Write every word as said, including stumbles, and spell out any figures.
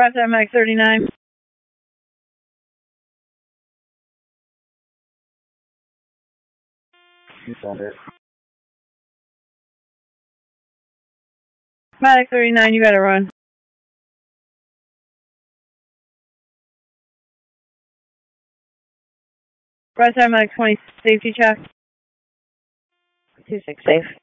Press M X thirty-nine. You found it. Medic thirty-nine, you gotta run. Press M X twenty, safety check. two six safe.